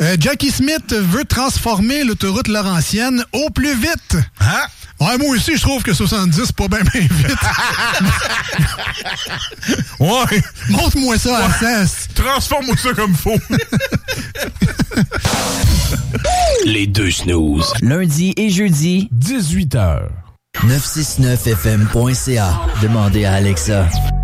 Jackie Smith veut transformer l'autoroute Laurentienne au plus vite. Hein? Ouais, moi aussi, je trouve que 70, c'est pas bien vite. Ouais. Montre-moi ça à 16. Transforme-moi ça comme faut. Les deux snooze. Lundi et jeudi, 18h. 969fm.ca. Demandez à Alexa.